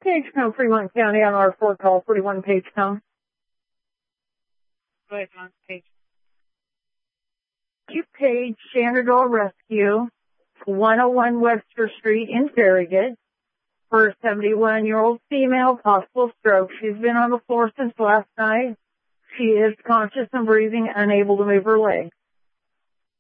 Pagecombe, Fremont County on our 4 call 41 Pagecombe. Go ahead, on page. Page Shenandoah Rescue, 101 Webster Street in Farragut. For a 71-year-old female, possible stroke. She's been on the floor since last night. She is conscious and breathing, unable to move her legs.